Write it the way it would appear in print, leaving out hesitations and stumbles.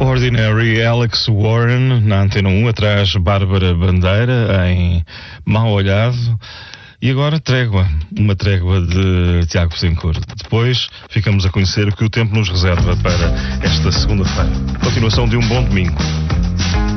Ordinary, Alex Warren, na Antena 1, atrás Bárbara Bandeira, em Mal Olhado. E agora Trégua, uma trégua de Tiago Betancourt. Depois ficamos a conhecer o que o tempo nos reserva para esta segunda-feira. Continuação de um bom domingo.